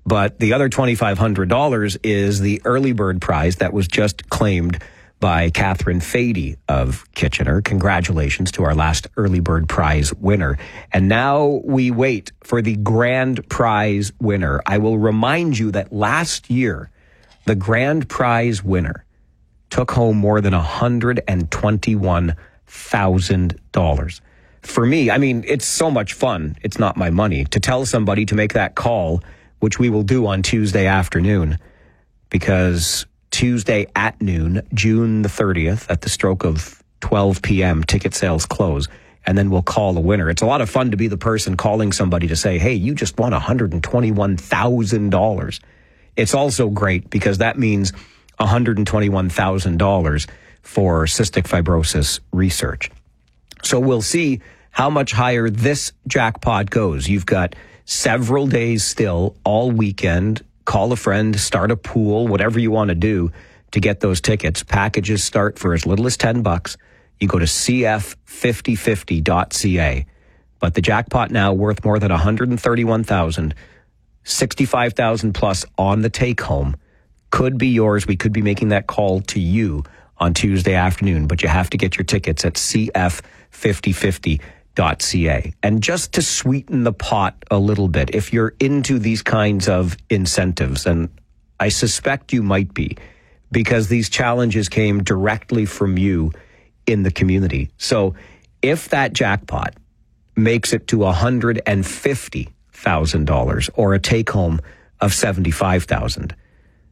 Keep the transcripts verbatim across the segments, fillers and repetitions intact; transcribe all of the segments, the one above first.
But the other twenty-five hundred dollars is the early bird prize that was just claimed by Catherine Fady of Kitchener. Congratulations to our last early bird prize winner. And now we wait for the grand prize winner. I will remind you that last year, the grand prize winner took home more than one hundred twenty-one thousand dollars. For me, I mean, it's so much fun. It's not my money to tell somebody to make that call, which we will do on Tuesday afternoon, because Tuesday at noon, June the thirtieth, at the stroke of twelve p.m., ticket sales close, and then we'll call the winner. It's a lot of fun to be the person calling somebody to say, hey, you just won one hundred twenty-one thousand dollars. It's also great because that means one hundred twenty-one thousand dollars for cystic fibrosis research. So we'll see how much higher this jackpot goes. You've got several days still, all weekend. Call a friend, start a pool, whatever you want to do to get those tickets. Packages start for as little as ten bucks. You go to c f fifty fifty dot c a. But the jackpot now worth more than one hundred thirty-one thousand dollars, sixty-five thousand dollars plus on the take home, could be yours. We could be making that call to you on Tuesday afternoon, but you have to get your tickets at c f fifty fifty dot c a. And just to sweeten the pot a little bit, if you're into these kinds of incentives, and I suspect you might be, because these challenges came directly from you in the community. So if that jackpot makes it to one hundred fifty thousand dollars or a take home of seventy-five thousand dollars,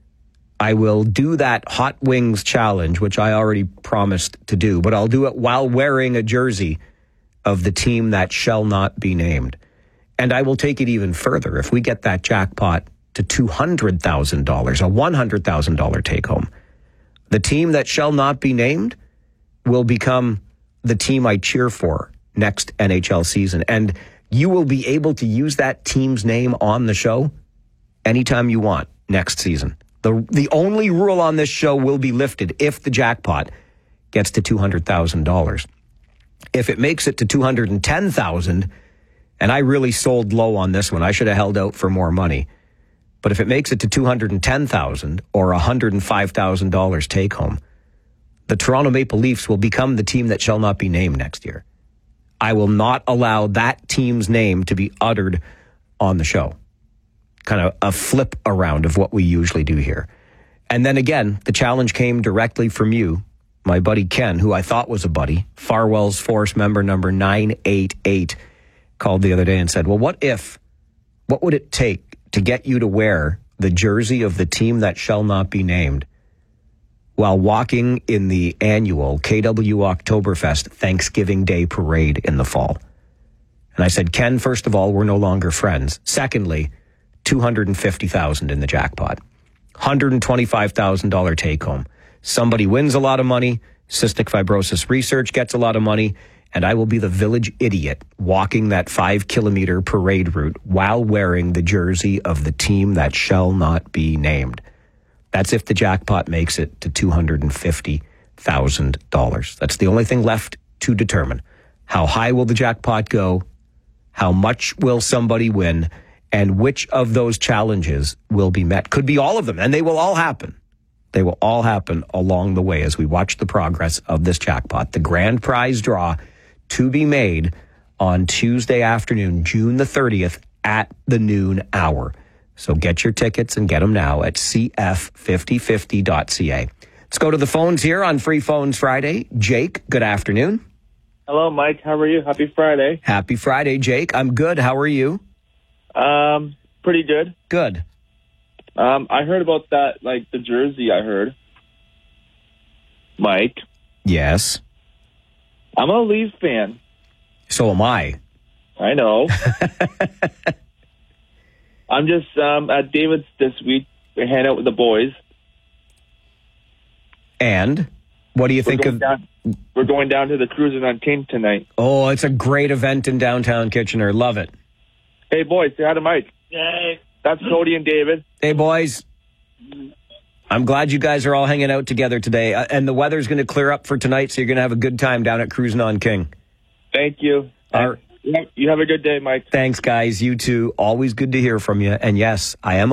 I will do that Hot Wings challenge, which I already promised to do, but I'll do it while wearing a jersey of the team that shall not be named. And I will take it even further. If we get that jackpot to two hundred thousand dollars, a one hundred thousand dollars take home, the team that shall not be named will become the team I cheer for next N H L season. And you will be able to use that team's name on the show anytime you want next season. The, the only rule on this show will be lifted if the jackpot gets to two hundred thousand dollars. If it makes it to two hundred ten thousand dollars, and I really sold low on this one, I should have held out for more money. But if it makes it to two hundred ten thousand dollars or one hundred five thousand dollars take home, the Toronto Maple Leafs will become the team that shall not be named next year. I will not allow that team's name to be uttered on the show. Kind of a flip around of what we usually do here. And then again, the challenge came directly from you, my buddy Ken, who I thought was a buddy, Farwell's Force member number nine eight eight, called the other day and said, well, what if, what would it take to get you to wear the jersey of the team that shall not be named while walking in the annual K W Oktoberfest Thanksgiving Day parade in the fall? And I said, Ken, first of all, we're no longer friends. Secondly, two hundred fifty thousand dollars in the jackpot, one hundred twenty-five thousand dollars take home. Somebody wins a lot of money, cystic fibrosis research gets a lot of money, and I will be the village idiot walking that five kilometer parade route while wearing the jersey of the team that shall not be named. That's if the jackpot makes it to two hundred fifty thousand dollars. That's the only thing left to determine. How high will the jackpot go? How much will somebody win? And which of those challenges will be met? Could be all of them, and they will all happen. They will all happen along the way as we watch the progress of this jackpot. The grand prize draw to be made on Tuesday afternoon, June the thirtieth at the noon hour. So get your tickets and get them now at c f fifty fifty dot c a. Let's go to the phones here on Free Phones Friday. Jake, good afternoon. Hello, Mike. How are you? Happy Friday. Happy Friday, Jake. I'm good. How are you? Um, pretty good. Good. Um, I heard about that, like the jersey I heard. Mike. Yes. I'm a Leafs fan. So am I. I know. I'm just um, at David's this week. We hang out with the boys. And what do you we're think of... Down, we're going down to the Cruising on King tonight. Oh, it's a great event in downtown Kitchener. Love it. Hey, boys, say hi to Mike. Hey. That's Cody and David. Hey, boys. I'm glad you guys are all hanging out together today. Uh, and the weather's going to clear up for tonight, so you're going to have a good time down at Cruising on King. Thank you. All right. You have a good day, Mike. Thanks, guys. You too. Always good to hear from you. And yes, I am